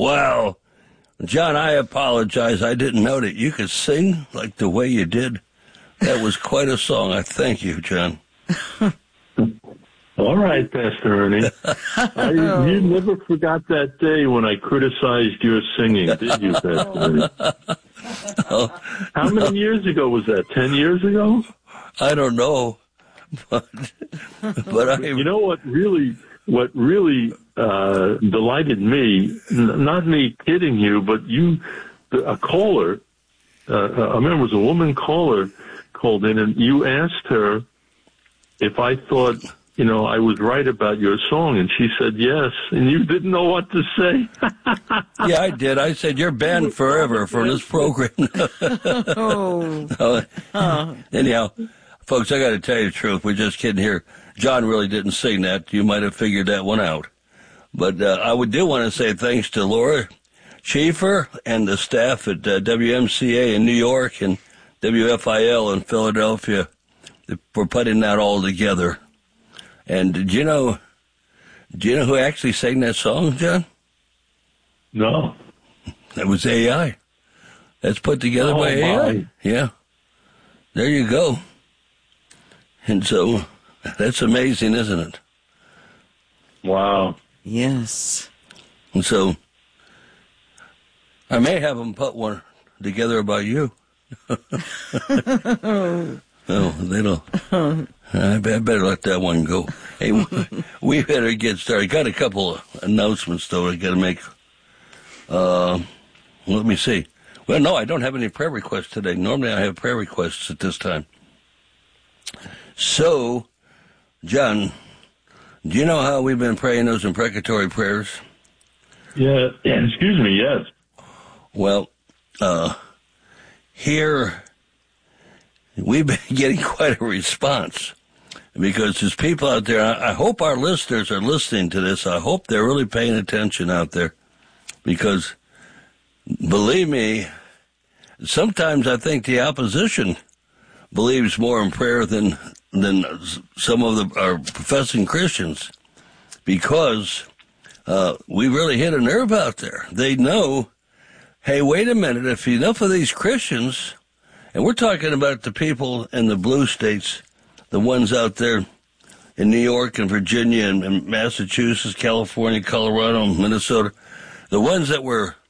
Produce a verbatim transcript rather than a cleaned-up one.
Wow. John, I apologize. I didn't know that you could sing like the way you did. That was quite a song. I thank you, John. All right, Pastor Ernie. I, you never forgot that day when I criticized your singing, did you, Pastor Ernie? Oh, How many years ago was that? Ten years ago? I don't know. But, but I... You know what really, what really uh, delighted me, n- not me kidding you, but you, a caller, uh, I remember it was a woman caller called in, and you asked her if I thought, you know, I was right about your song, and she said yes, and you didn't know what to say. Yeah, I did. I said, you're banned forever for this program. oh. uh, anyhow, folks, I got to tell you the truth. We're just kidding here. John really didn't sing that. You might have figured that one out. But uh, I would do want to say thanks to Laura Schaefer and the staff at uh, W M C A in New York and W F I L in Philadelphia for putting that all together. And did you know, do you know who actually sang that song, John? No. That was A I. That's put together oh, by A I. My. Yeah. There you go. And so, that's amazing, isn't it? Wow. Yes. And so, I may have them put one together about you. Oh, they don't. I better let that one go. Hey, we better get started. Got a couple of announcements, though, I got to make. Uh, let me see. Well, no, I don't have any prayer requests today. Normally I have prayer requests at this time. So, John, do you know how we've been praying those imprecatory prayers? Yeah, excuse me, yes. Well, uh, here we've been getting quite a response because there's people out there. I hope our listeners are listening to this. I hope they're really paying attention out there because, believe me, sometimes I think the opposition believes more in prayer than than some of the, our professing Christians because uh, we really hit a nerve out there. They know, hey, wait a minute, if enough of these Christians, and we're talking about the people in the blue states, the ones out there in New York and Virginia and, and Massachusetts, California, Colorado, and Minnesota, the ones that were